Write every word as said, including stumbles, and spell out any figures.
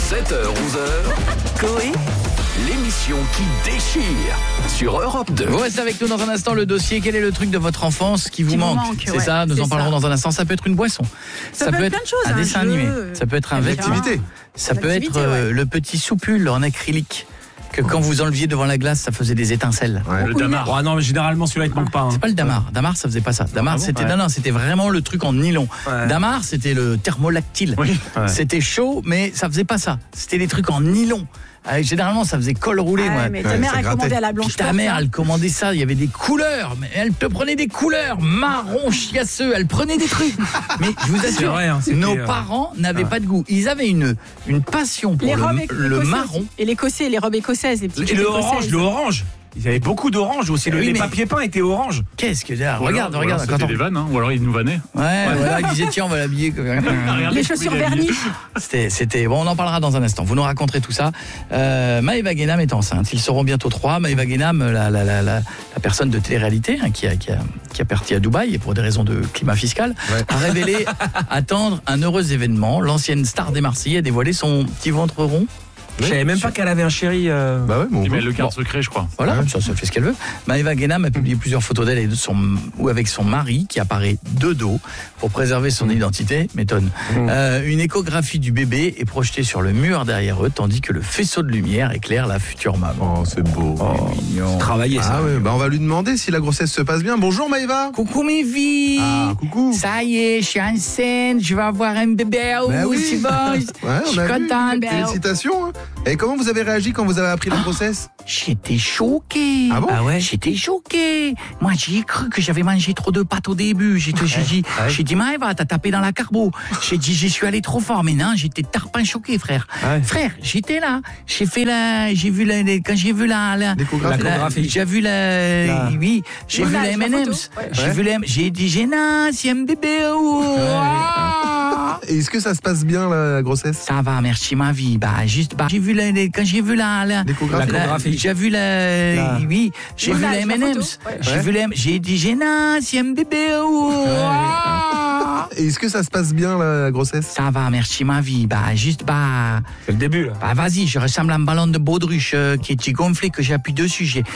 sept heures onze heures, Coé, l'émission qui déchire sur Europe deux. Vous restez avec nous dans un instant. Le dossier, quel est le truc de votre enfance qui vous qui manque, manque C'est ouais, ça, nous c'est en parlerons ça. dans un instant. Ça peut être une boisson, Ça, ça peut être plein de choses, un, un dessin jeu, animé, ça peut être un une vêtement, activité. ça Une peut activité, être euh, ouais. le petit soupule en acrylique que quand vous enleviez devant la glace, ça faisait des étincelles. Ouais. Le damar. Ah non, mais généralement celui-là il te manque pas. Hein. C'est pas le damar. Damar, ça faisait pas ça. Damar, Ah bon c'était ouais. non, non, c'était vraiment le truc en nylon. Ouais. Damar, c'était le thermolactyle. Oui. Ouais. C'était chaud, mais ça faisait pas ça. C'était des trucs en nylon. Euh, généralement, ça faisait col roulé. Ah, moi. mais ta Ouais, mère ça a grattait. commandé à la Puis blanche. ta mère, elle commandait ça, il y avait des couleurs, mais elle te prenait des couleurs, marron, chiasseux, elle prenait des trucs. Mais je vous C'est assure, vrai, hein, c'était, nos euh, parents n'avaient pas de goût. Ils avaient une, une passion pour Les le, robes le écossaises. marron. Et l'écossais, les robes écossaises, les petites Et le jupes orange, écossaises. le orange. Ils avaient beaucoup d'orange aussi. Le, Oui, les mais- papiers peints étaient orange. Qu'est-ce que c'est? Ou Regarde, alors- ou regarde. alors quand C'était on- des vannes, hein, ou alors ils nous vannaient. Ouais, voilà, ils disaient tiens, on va l'habiller. Les chaussures vernies. C'était, c'était bon, on en parlera dans un instant. Vous nous raconterez tout ça. Euh, Maëva Guénam est enceinte. Ils seront bientôt trois. Maëva Guénam, la, la, la, la, la personne de télé-réalité hein, qui, a, qui, a, qui a parti à Dubaï et pour des raisons de climat fiscal, Ouais. a révélé attendre un heureux événement. L'ancienne star des Marseillais a dévoilé son petit ventre rond. Je savais même pas qu'elle avait un chéri. euh, Bah ouais, mon Mais goût. elle le garde secret, je crois. Voilà, Ouais. ça, ça fait ce qu'elle veut. Maëva Guénam a publié plusieurs photos d'elle et de son, ou avec son mari qui apparaît de dos pour préserver son identité, m'étonne. Euh, une échographie du bébé est projetée sur le mur derrière eux, tandis que le faisceau de lumière éclaire la future maman. Oh, c'est beau. Mignon. Travailler ça. Ah ouais, bah on va lui demander si la grossesse se passe bien. Bonjour Maëva. Coucou mes filles. Ah, coucou. Ça y est, je suis enceinte, je vais avoir un bébé. Oh, Bah oui. c'est bon. Ouais, je on suis a vu. contente. Félicitations. hein. Et comment vous avez réagi quand vous avez appris la grossesse? J'étais choquée. Ah bon Ah ouais. J'étais choquée. Moi, j'y ai cru que j'avais mangé trop de pâtes au début. J'ai j'ai dit, ouais. j'ai dit, Maëva, t'as tapé dans la carbo. J'ai dit, j'y suis allé trop fort. Mais non, j'étais tarpin choqué, frère. Ouais. Frère, j'étais là. J'ai fait la, j'ai vu la, les- quand j'ai vu la, la, L'échographie. la- L'échographie. j'ai vu la, La- oui, j'ai vu la L'image, M la and M's. photo, ouais. J'ai Ouais. vu la, j'ai dit, j'ai non, c'est un bébé. Oh, ah. Et est-ce que ça se passe bien la, la grossesse? Ça va, merci ma vie. Bah, juste, bah, j'ai vu la, les- quand j'ai vu la, la, L'échographie. la- L'échographie. j'ai vu la, La- oui, j'ai vu la L'image, M la and photo, M's. ouais. J'ai Ouais. vu la, j'ai dit, j'ai non, c'est un bébé. Oh, ah. Et est-ce que ça se passe bien la, la grossesse? Ça va, merci ma vie. Bah, juste, bah, C'est le début là. bah, vas-y, je ressemble à un ballon de baudruche euh, qui est gonflé, que j'appuie dessus. J'ai,